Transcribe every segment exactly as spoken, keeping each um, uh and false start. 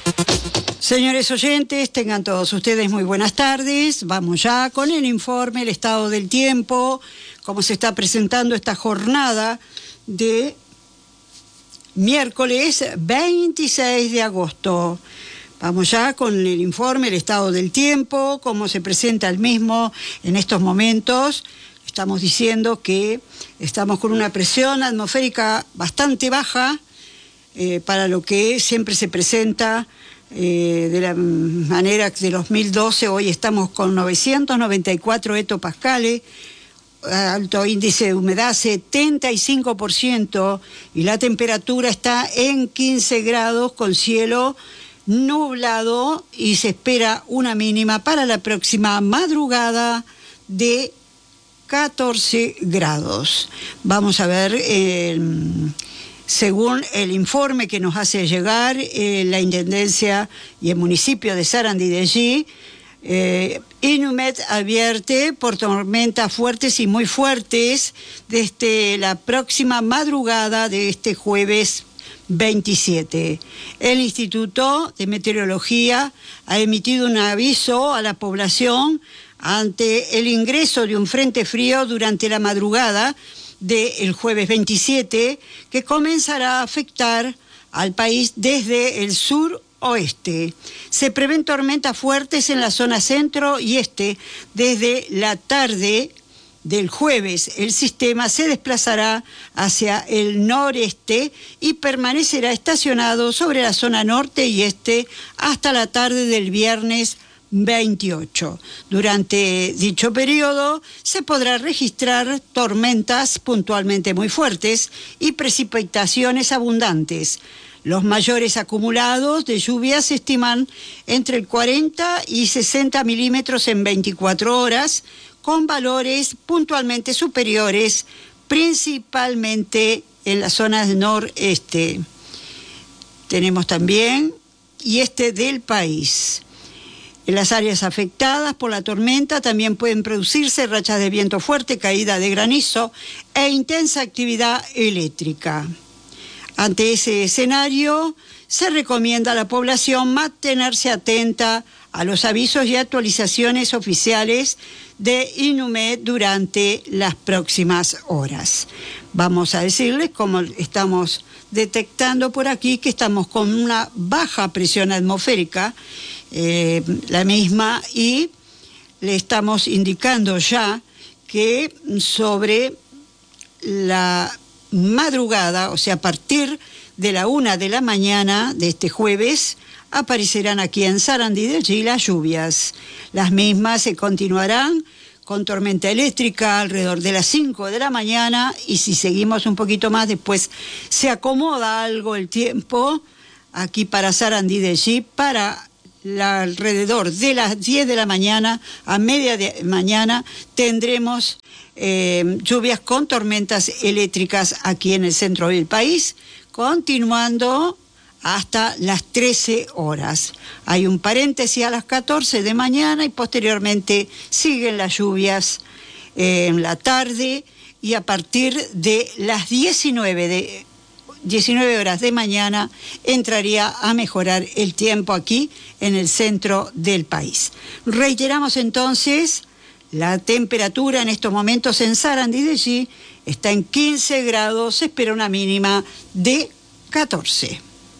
Señores oyentes, tengan todos ustedes muy buenas tardes. Vamos ya con el informe, el estado del tiempo, cómo se está presentando esta jornada de miércoles veintiséis de agosto. Vamos ya con el informe, el estado del tiempo, cómo se presenta el mismo en estos momentos. Estamos diciendo que estamos con una presión atmosférica bastante baja eh, para lo que siempre se presenta eh, de la manera de dos mil doce. Hoy estamos con novecientos noventa y cuatro hectopascales, alto índice de humedad setenta y cinco por ciento y la temperatura está en quince grados con cielo nublado y se espera una mínima para la próxima madrugada de catorce grados. Vamos a ver, eh, según el informe que nos hace llegar eh, la Intendencia y el municipio de Sarandí de G, eh, Inumet advierte por tormentas fuertes y muy fuertes desde la próxima madrugada de este jueves veintisiete. El Instituto de Meteorología ha emitido un aviso a la población ante el ingreso de un frente frío durante la madrugada del jueves veintisiete, que comenzará a afectar al país desde el sur oeste. Se prevén tormentas fuertes en la zona centro y este. Desde la tarde del jueves, el sistema se desplazará hacia el noreste y permanecerá estacionado sobre la zona norte y este hasta la tarde del viernes veintiocho. Durante dicho periodo se podrá registrar tormentas puntualmente muy fuertes y precipitaciones abundantes. Los mayores acumulados de lluvias se estiman entre el cuarenta y sesenta milímetros en veinticuatro horas, con valores puntualmente superiores, principalmente en las zonas noreste. Tenemos también y este del país. En las áreas afectadas por la tormenta también pueden producirse rachas de viento fuerte, caída de granizo e intensa actividad eléctrica. Ante ese escenario, se recomienda a la población mantenerse atenta a los avisos y actualizaciones oficiales de Inumet durante las próximas horas. Vamos a decirles, como estamos detectando por aquí, que estamos con una baja presión atmosférica, eh, la misma, y le estamos indicando ya que sobre la madrugada, o sea, a partir de la una de la mañana de este jueves, aparecerán aquí en Sarandí del G las lluvias. Las mismas se continuarán con tormenta eléctrica alrededor de las cinco de la mañana y si seguimos un poquito más después se acomoda algo el tiempo aquí para Sarandí del G para la, alrededor de las diez de la mañana a media de mañana tendremos eh, lluvias con tormentas eléctricas aquí en el centro del país, continuando hasta las trece horas. Hay un paréntesis a las catorce de mañana y posteriormente siguen las lluvias eh, en la tarde y a partir de las diecinueve, de, diecinueve horas de mañana entraría a mejorar el tiempo aquí en el centro del país. Reiteramos entonces, la temperatura en estos momentos en Sarandí de G está en quince grados, se espera una mínima de catorce.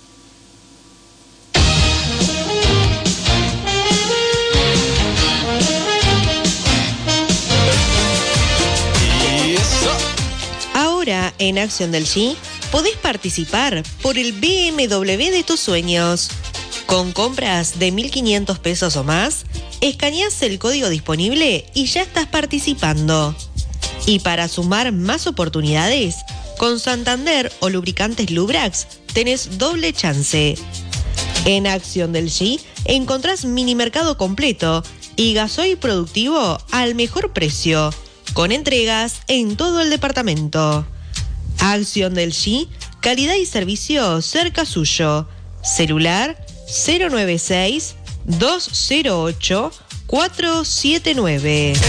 Ahora, en Acción del G, podés participar por el B M W de tus sueños. Con compras de mil quinientos pesos o más, escaneás el código disponible y ya estás participando. Y para sumar más oportunidades, con Santander o lubricantes Lubrax tenés doble chance. En Acción del G encontrás mini mercado completo y gasoil productivo al mejor precio, con entregas en todo el departamento. Acción del G, calidad y servicio cerca suyo. Celular cero nueve seis, dos cero ocho, cuatro siete nueve.